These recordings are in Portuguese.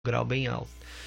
grau bem alto.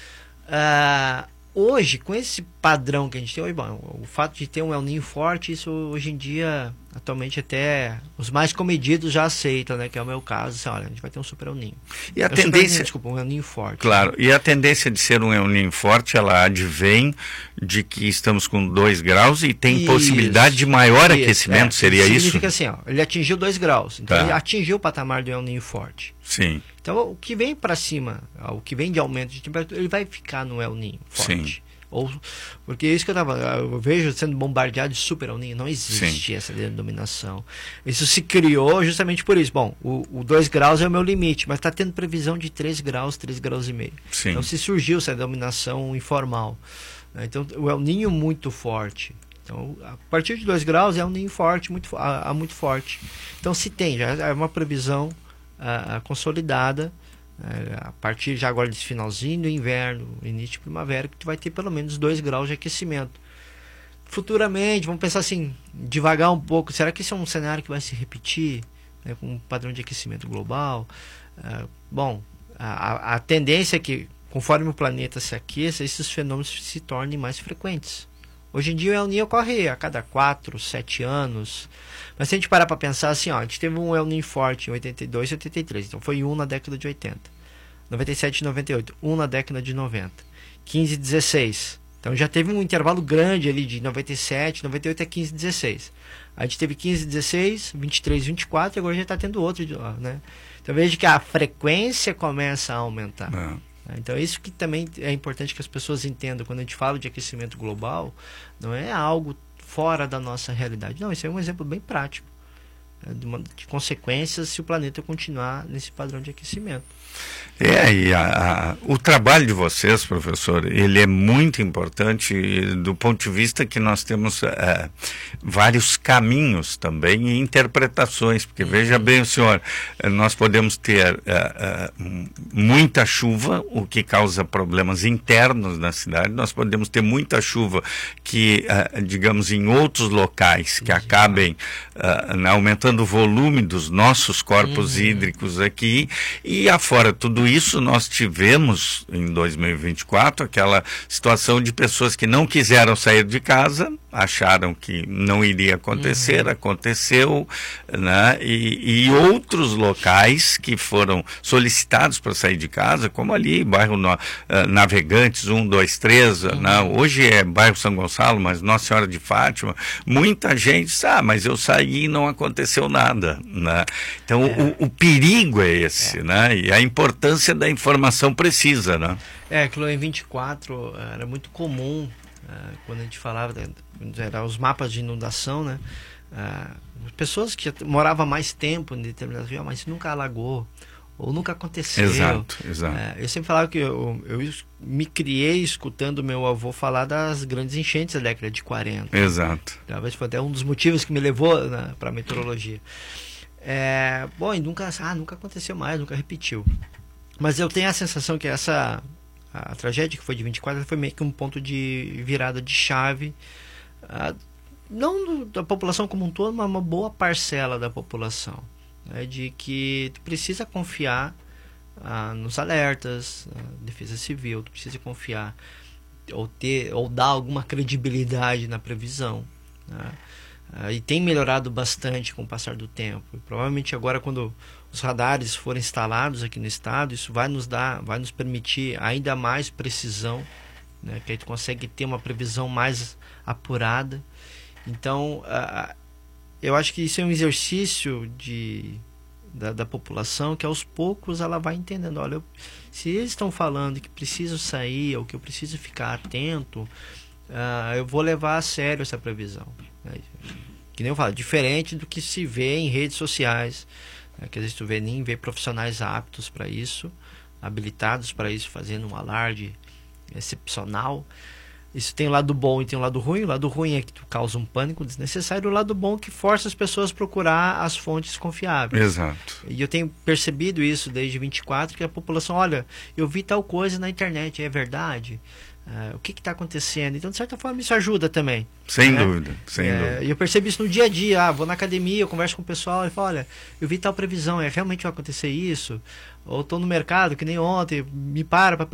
Hoje, com esse padrão que a gente tem hoje, bom, o fato de ter um El Niño forte, isso hoje em dia, atualmente até os mais comedidos já aceitam, né? Que é o meu caso, assim, olha, a gente vai ter um super El Niño. E a tendência... Desculpa, um El Niño forte. Claro, né? E a tendência de ser um El Niño forte, ela advém de que estamos com 2 graus e tem possibilidade de maior aquecimento, seria isso? Significa assim, ó, ele atingiu 2 graus, então ele atingiu o patamar do El Niño forte. Sim. Então, o que vem para cima, o que vem de aumento de temperatura, ele vai ficar no El Niño forte. Sim. Porque é isso que eu vejo sendo bombardeado de super El Niño. Não existe essa denominação. Isso se criou justamente por isso. Bom, o 2 graus é o meu limite, mas está tendo previsão de 3 graus e meio. Sim. Então se surgiu essa denominação informal. Então o El Niño muito forte. Então, a partir de 2 graus é El Niño forte, muito forte. Então se tem, já é uma previsão consolidada. A partir já agora desse finalzinho do inverno, início de primavera, que tu vai ter pelo menos 2 graus de aquecimento. Futuramente, vamos pensar assim, devagar um pouco, será que esse é um cenário que vai se repetir, né, com um padrão de aquecimento global? Bom, a tendência é que, conforme o planeta se aqueça, esses fenômenos se tornem mais frequentes. Hoje em dia o El Niño ocorre a cada 4, 7 anos. Mas se a gente parar para pensar assim, ó, a gente teve um El Niño forte em 82 e 83, então foi um na década de 80. 97 e 98, um na década de 90. 15 e 16. Então já teve um intervalo grande ali de 97, 98 a 15 e 16. A gente teve 15 e 16, 23 e 24 e agora já está tendo outro, né? Então veja que a frequência começa a aumentar. Então isso que também é importante que as pessoas entendam. Quando a gente fala de aquecimento global, não é algo fora da nossa realidade. Não, isso é um exemplo bem prático de consequências se o planeta continuar nesse padrão de aquecimento. E o trabalho de vocês, professor, ele é muito importante do ponto de vista que nós temos vários caminhos também e interpretações, porque veja bem o senhor, nós podemos ter muita chuva, o que causa problemas internos na cidade, nós podemos ter muita chuva que, digamos, em outros locais que acabem aumentando o volume dos nossos corpos hídricos aqui, e afora tudo isso, nós tivemos em 2024 aquela situação de pessoas que não quiseram sair de casa, acharam que não iria acontecer, aconteceu, né? E outros locais que foram solicitados para sair de casa, como ali, bairro Navegantes, 1, 2, 3, né? Hoje é bairro São Gonçalo, mas Nossa Senhora de Fátima, muita gente disse, mas eu saí e não aconteceu nada, né? Então o perigo é esse, né? E a importância da informação precisa, né? Aquilo em 24 era muito comum, quando a gente falava, eram os mapas de inundação, né? Pessoas que moravam mais tempo em determinadas regiões, mas nunca alagou, ou nunca aconteceu. Exato. Eu sempre falava que eu me criei escutando meu avô falar das grandes enchentes da década de 40. Exato. Talvez foi até um dos motivos que me levou, né, para a meteorologia. Bom, e nunca aconteceu mais, nunca repetiu. Mas eu tenho a sensação que a tragédia que foi de 24 foi meio que um ponto de virada de chave, não da população como um todo, mas uma boa parcela da população, né, de que tu precisa confiar nos alertas, defesa civil, tu precisa confiar ou dar alguma credibilidade na previsão, né? E tem melhorado bastante com o passar do tempo. E provavelmente agora, quando os radares forem instalados aqui no estado, isso vai nos permitir ainda mais precisão, né? Que aí tu consegue ter uma previsão mais apurada. Então, eu acho que isso é um exercício da população, que aos poucos ela vai entendendo, olha, se eles estão falando que preciso sair ou que eu preciso ficar atento, eu vou levar a sério essa previsão, né? Que nem eu falo, diferente do que se vê em redes sociais, né? Que às vezes tu nem vê profissionais aptos para isso, habilitados para isso, fazendo um alarde excepcional. Isso tem o lado bom e tem o lado ruim. O lado ruim é que tu causa um pânico desnecessário. O lado bom é que força as pessoas a procurar as fontes confiáveis. Exato. E eu tenho percebido isso desde 24, que a população, olha, eu vi tal coisa na internet, é verdade? O que está acontecendo? Então, de certa forma, isso ajuda também. Sem dúvida, sem dúvida. E eu percebo isso no dia a dia. Vou na academia, eu converso com o pessoal e falo, olha, eu vi tal previsão, realmente vai acontecer isso? Ou estou no mercado, que nem ontem, me para